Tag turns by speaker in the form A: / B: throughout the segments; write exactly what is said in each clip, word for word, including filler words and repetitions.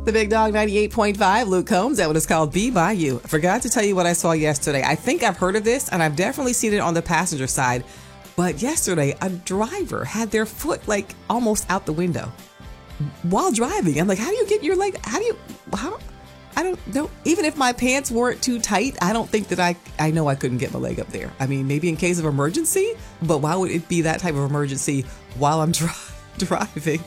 A: The Big Dog ninety-eight point five, Luke Combs. That one is called Be By You. I forgot to tell you what I saw yesterday. I think I've heard of this, and I've definitely seen it on the passenger side. But yesterday, a driver had their foot like almost out the window while driving. I'm like, how do you get your leg? How do you, how? I don't know. Even if my pants weren't too tight, I don't think that I, I know I couldn't get my leg up there. I mean, maybe in case of emergency, but why would it be that type of emergency while I'm dri- driving?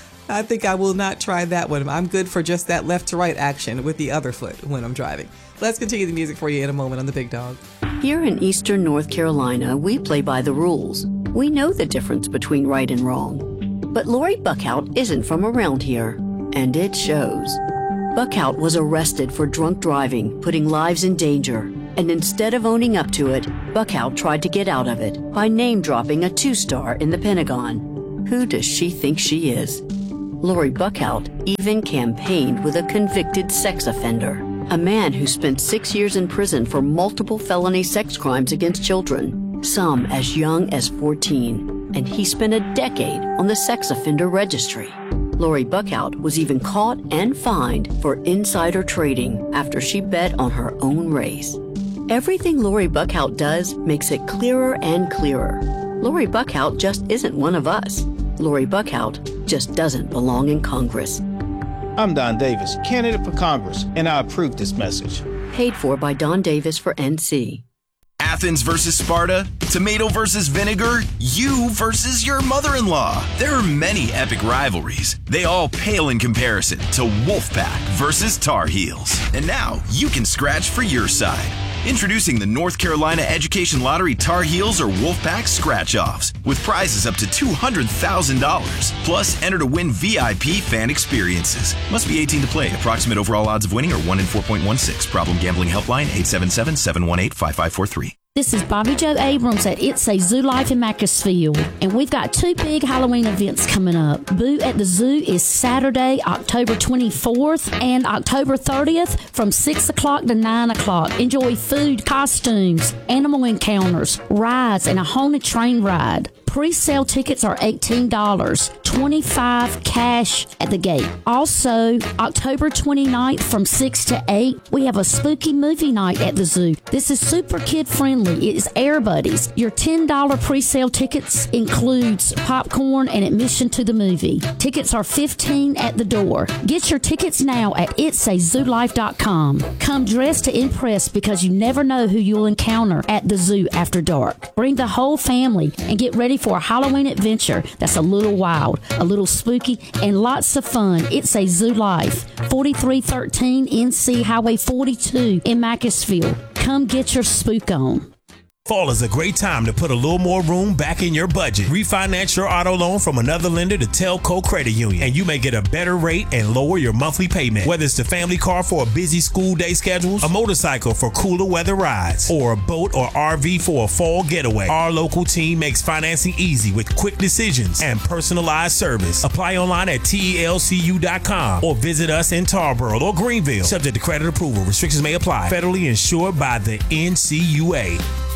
A: I think I will not try that one. I'm good for just that left to right action with the other foot when I'm driving. Let's continue the music for you in a moment on The Big Dog.
B: Here in Eastern North Carolina, we play by the rules. We know the difference between right and wrong. But Lori Buckhout isn't from around here, and it shows. Buckhout was arrested for drunk driving, putting lives in danger. And instead of owning up to it, Buckhout tried to get out of it by name-dropping a two-star in the Pentagon. Who does she think she is? Lori Buckhout even campaigned with a convicted sex offender, a man who spent six years in prison for multiple felony sex crimes against children, some as young as fourteen, and he spent a decade on the sex offender registry. Lori Buckhout was even caught and fined for insider trading after she bet on her own race. Everything Lori Buckhout does makes it clearer and clearer. Lori Buckhout just isn't one of us. Lori Buckhout just doesn't belong in Congress.
C: I'm Don Davis, candidate for Congress, and I approve this message.
B: Paid for by Don Davis for N C.
D: Athens versus Sparta, tomato versus vinegar, you versus your mother-in-law. There are many epic rivalries. They all pale in comparison to Wolfpack versus Tar Heels. And now you can scratch for your side. Introducing the North Carolina Education Lottery Tar Heels or Wolfpack Scratch-Offs with prizes up to two hundred thousand dollars. Plus, enter to win V I P fan experiences. Must be eighteen to play. Approximate overall odds of winning are one in four point one six. Problem gambling helpline eight seven seven, seven one eight, five five four three.
E: This is Bobby Joe Abrams at It's a Zoo Life in Macclesfield, and we've got two big Halloween events coming up. Boo at the Zoo is Saturday, October twenty-fourth and October thirtieth from six o'clock to nine o'clock. Enjoy food, costumes, animal encounters, rides, and a haunted train ride. Pre-sale tickets are eighteen dollars, twenty-five dollars cash at the gate. Also, October twenty-ninth from six to eight, we have a spooky movie night at the zoo. This is super kid-friendly. It is Air Buddies. Your ten dollars pre-sale tickets includes popcorn and admission to the movie. Tickets are fifteen dollars at the door. Get your tickets now at its a zoo life dot com. Come dressed to impress because you never know who you'll encounter at the zoo after dark. Bring the whole family and get ready for a Halloween adventure that's a little wild, a little spooky, and lots of fun. It's a Zoo Life, forty-three thirteen N C Highway forty-two in Macclesfield. Come get your spook on.
F: Fall is a great time to put a little more room back in your budget. Refinance your auto loan from another lender to Telco Credit Union, and you may get a better rate and lower your monthly payment. Whether it's the family car for a busy school day schedules, a motorcycle for cooler weather rides, or a boat or R V for a fall getaway, our local team makes financing easy with quick decisions and personalized service. Apply online at T E L C U dot com or visit us in Tarboro or Greenville. Subject to credit approval. Restrictions may apply. Federally insured by the N C U A.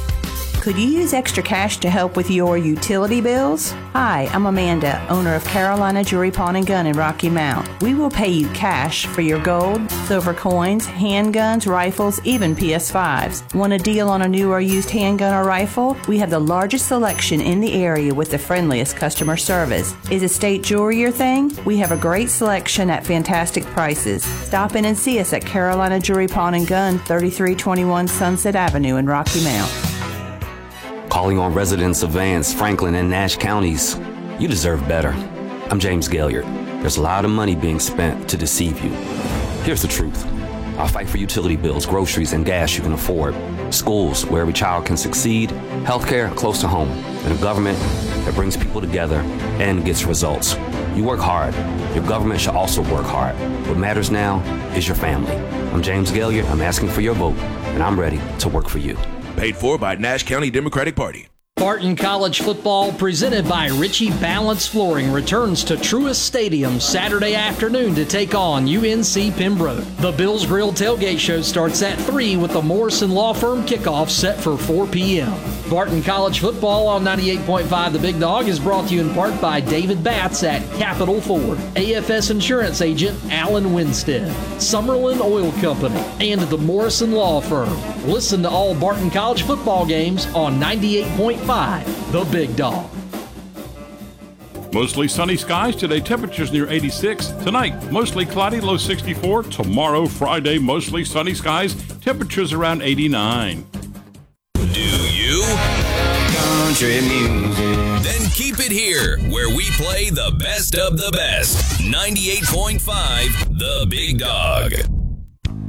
G: Could you use extra cash to help with your utility bills? Hi, I'm Amanda, owner of Carolina Jewelry Pawn and Gun in Rocky Mount. We will pay you cash for your gold, silver coins, handguns, rifles, even P S fives. Want a deal on a new or used handgun or rifle? We have the largest selection in the area with the friendliest customer service. Is estate jewelry your thing? We have a great selection at fantastic prices. Stop in and see us at Carolina Jewelry Pawn and Gun, thirty-three twenty-one Sunset Avenue in Rocky Mount.
H: Calling on residents of Vance, Franklin, and Nash counties. You deserve better. I'm James Gaillard. There's a lot of money being spent to deceive you. Here's the truth. I'll fight for utility bills, groceries, and gas you can afford. Schools where every child can succeed. Healthcare close to home. And a government that brings people together and gets results. You work hard. Your government should also work hard. What matters now is your family. I'm James Gaillard. I'm asking for your vote, and I'm ready to work for you.
D: Paid for by Nash County Democratic Party.
I: Spartan College football, presented by Ritchie Balance Flooring, returns to Truist Stadium Saturday afternoon to take on U N C Pembroke. The Bills Grill tailgate show starts at three with the Morrison Law Firm kickoff set for four p.m. Barton College football on ninety-eight point five The Big Dog is brought to you in part by David Batts at Capital Ford, A F S Insurance Agent Alan Winstead, Summerlin Oil Company, and the Morrison Law Firm. Listen to all Barton College football games on ninety-eight point five The Big Dog.
J: Mostly sunny skies today, temperatures near eighty-six. Tonight, mostly cloudy, low sixty-four. Tomorrow, Friday, mostly sunny skies, temperatures around eighty-nine.
K: Do you? Country music. Then keep it here, where we play the best of the best. ninety-eight point five The Big Dog.